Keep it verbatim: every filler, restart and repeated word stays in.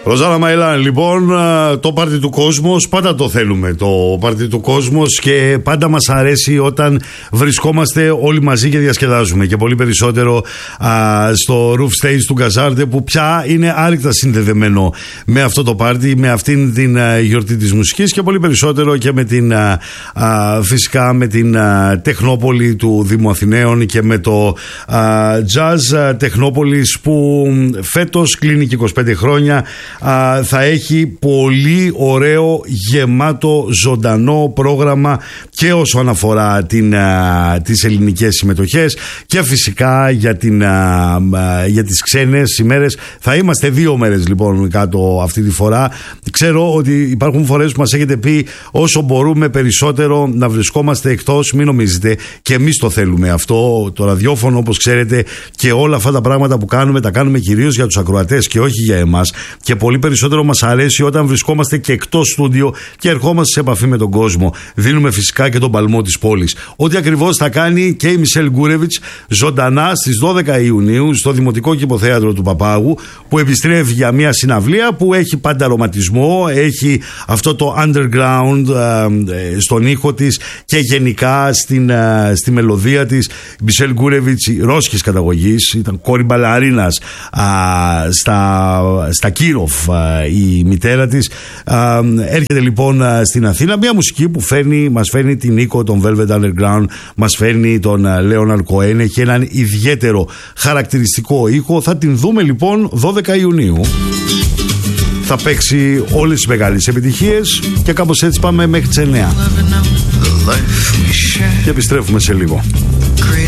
Ροζάνα Μαϊλάν, λοιπόν, το πάρτι του κόσμος, πάντα το θέλουμε το πάρτι του κόσμος και πάντα μας αρέσει όταν βρισκόμαστε όλοι μαζί και διασκεδάζουμε και πολύ περισσότερο α, στο roof stage του Γκαζάρντε που πια είναι άρρηκτα συνδεδεμένο με αυτό το πάρτι, με αυτήν την α, γιορτή της μουσικής και πολύ περισσότερο και με την α, α, φυσικά με την α, Τεχνόπολη του Δήμου Αθηναίων και με το α, Jazz Τεχνόπολης που φέτος κλείνει και είκοσι πέντε χρόνια. Α, θα έχει πολύ ωραίο, γεμάτο, ζωντανό πρόγραμμα και όσον αφορά την, α, τις ελληνικές συμμετοχές και φυσικά για, την, α, α, για τις ξένες ημέρες. Θα είμαστε δύο μέρες λοιπόν κάτω αυτή τη φορά. Ξέρω ότι υπάρχουν φορές που μας έχετε πει όσο μπορούμε περισσότερο να βρισκόμαστε εκτός, μην νομίζετε, και εμείς το θέλουμε αυτό. Το ραδιόφωνο, όπως ξέρετε, και όλα αυτά τα πράγματα που κάνουμε τα κάνουμε κυρίως για τους ακροατές και όχι για εμάς, και πολύ περισσότερο μας αρέσει όταν βρισκόμαστε και εκτός στούντιο και ερχόμαστε σε επαφή με τον κόσμο. Δίνουμε φυσικά και τον παλμό της πόλης. Ό,τι ακριβώς θα κάνει και η Μισελ Γκούρεβιτς ζωντανά στις δώδεκα Ιουνίου στο Δημοτικό Κηποθέατρο του Παπάγου, που επιστρέφει για μια συναυλία που έχει πάντα ρομαντισμό, έχει αυτό το underground ε, στον ήχο της και γενικά στην, ε, στη μελωδία της. Η Μισελ Γκούρεβιτς, ρώσικης καταγωγής, ήταν κόρη μπαλαρίνας ε, στα, στα Κύροφ ε, η μητέρα της. Ε, έρχεται λοιπόν ε, στην Αθήνα, μια μουσική που φέρνει, μας φέρνει την Νίκο, τον Velvet Underground, μας φέρνει τον Λέοναρντ Κοέν, έχει έναν ιδιαίτερο χαρακτηριστικό ήχο. Θα την δούμε λοιπόν δώδεκα Ιουνίου. Θα παίξει όλες τις μεγάλες επιτυχίες και κάπως έτσι πάμε μέχρι τις εννιά και επιστρέφουμε σε λίγο.